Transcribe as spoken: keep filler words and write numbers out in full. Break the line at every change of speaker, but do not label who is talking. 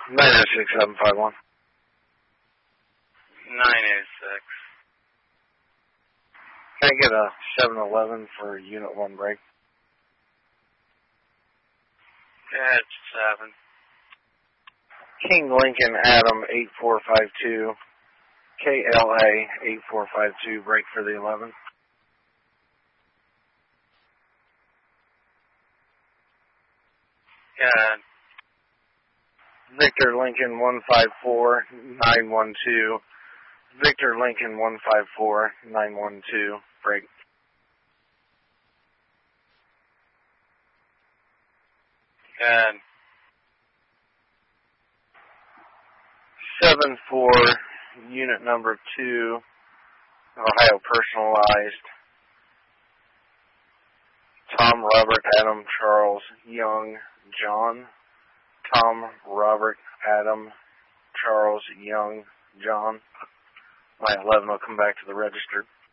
nine oh six seven five one.
nine oh six.
Can I get a seven eleven for Unit one break?
Yeah, it's seven.
King Lincoln Adam eight four five two. K L A eight four five two, break for the eleven.
Yeah.
Victor Lincoln one five four nine one two. Victor Lincoln one five four nine one two, break.
Good.
seven four, unit number two, Ohio Personalized. Tom, Robert, Adam, Charles, Young, John. Tom, Robert, Adam, Charles, Young, John. My eleven will come back to the register.